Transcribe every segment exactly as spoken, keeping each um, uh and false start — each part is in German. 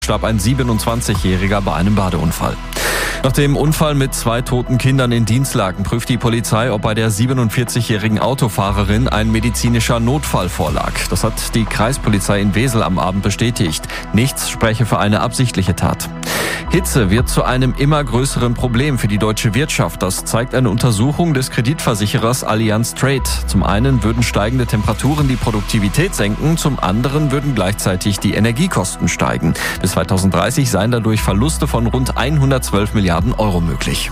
starb ein siebenundzwanzigjähriger bei einem Badeunfall. Nach dem Unfall mit zwei toten Kindern in Dinslaken prüft die Polizei, ob bei der siebenundvierzigjährigen Autofahrerin ein medizinischer Notfall vorlag. Das hat die Kreispolizei in Wesel am Abend bestätigt. Nichts spreche für eine absichtliche Tat. Hitze wird zu einem immer größeren Problem für die deutsche Wirtschaft. Das zeigt eine Untersuchung des Kreditversicherers Allianz Trade. Zum einen würden steigende Temperaturen die Produktivität senken, zum anderen würden gleichzeitig die Energiekosten steigen. Bis zweitausenddreißig seien dadurch Verluste von rund hundertzwölf Milliarden Euro möglich.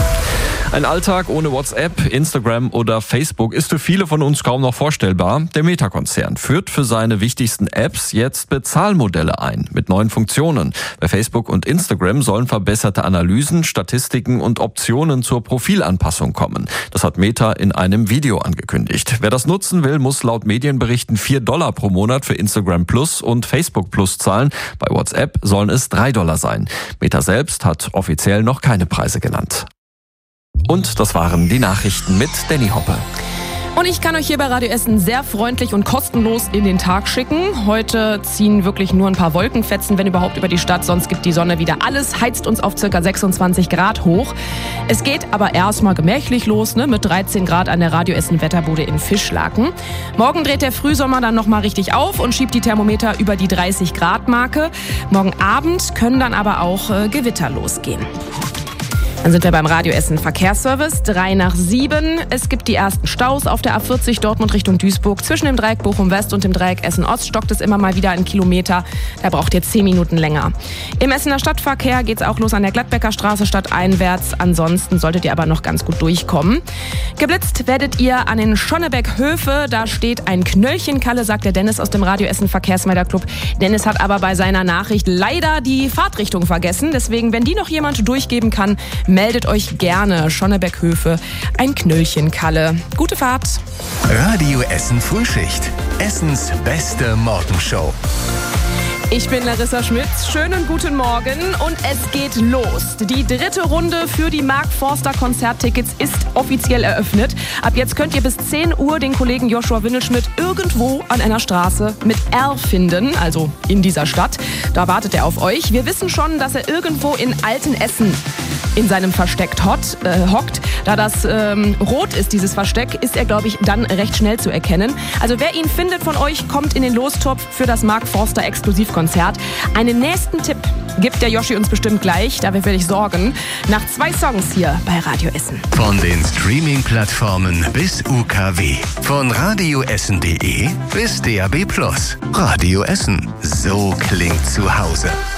Ein Alltag ohne WhatsApp, Instagram oder Facebook ist für viele von uns kaum noch vorstellbar. Der Meta-Konzern führt für seine wichtigsten Apps jetzt Bezahlmodelle ein mit neuen Funktionen. Bei Facebook und Instagram sollen verbesserte Analysen, Statistiken und Optionen zur Profilanpassung kommen. Das hat Meta in einem Video angekündigt. Wer das nutzen will, muss laut Medienberichten vier Dollar pro Monat für Instagram Plus und Facebook Plus zahlen. Bei WhatsApp sollen es drei Dollar sein. Meta selbst hat offiziell noch keine Preise genannt. Und das waren die Nachrichten mit Danny Hoppe. Und ich kann euch hier bei Radio Essen sehr freundlich und kostenlos in den Tag schicken. Heute ziehen wirklich nur ein paar Wolkenfetzen, wenn überhaupt, über die Stadt. Sonst gibt die Sonne wieder alles, heizt uns auf ca. sechsundzwanzig Grad hoch. Es geht aber erstmal gemächlich los, ne, mit dreizehn Grad an der Radio Essen Wetterbude in Fischlaken. Morgen dreht der Frühsommer dann nochmal richtig auf und schiebt die Thermometer über die dreißig Grad Marke. Morgen Abend können dann aber auch äh, Gewitter losgehen. Dann sind wir beim Radio Essen Verkehrsservice. Drei nach sieben. Es gibt die ersten Staus auf der A vierzig Dortmund Richtung Duisburg. Zwischen dem Dreieck Bochum West und dem Dreieck Essen Ost stockt es immer mal wieder einen Kilometer. Da braucht ihr zehn Minuten länger. Im Essener Stadtverkehr geht's auch los an der Gladbecker Straße stadteinwärts. Ansonsten solltet ihr aber noch ganz gut durchkommen. Geblitzt werdet ihr an den Schonnebeck-Höfe. Da steht ein Knöllchenkalle, sagt der Dennis aus dem Radio Essen Verkehrsmelderclub. Dennis hat aber bei seiner Nachricht leider die Fahrtrichtung vergessen. Deswegen, wenn die noch jemand durchgeben kann, meldet euch gerne. Schonnebeck-Höfe, ein Knöllchenkalle. Gute Fahrt. Radio Essen Frühschicht. Essens beste Morgenshow. Ich bin Larissa Schmitz. Schönen guten Morgen und es geht los. Die dritte Runde für die Mark Forster Konzerttickets ist offiziell eröffnet. Ab jetzt könnt ihr bis zehn Uhr den Kollegen Joshua Windelschmidt irgendwo an einer Straße mit R finden, also in dieser Stadt. Da wartet er auf euch. Wir wissen schon, dass er irgendwo in Altenessen in seinem Versteck hot, äh, hockt. Da das ähm, rot ist, dieses Versteck, ist er, glaube ich, dann recht schnell zu erkennen. Also wer ihn findet von euch, kommt in den Lostopf für das Mark Forster Exklusivkonzert. Einen nächsten Tipp gibt der Joshi uns bestimmt gleich, dafür will ich sorgen. Nach zwei Songs hier bei Radio Essen. Von den Streaming-Plattformen bis U K W. Von radioessen punkt de bis D A B plus. Radio Essen. So klingt zu Hause.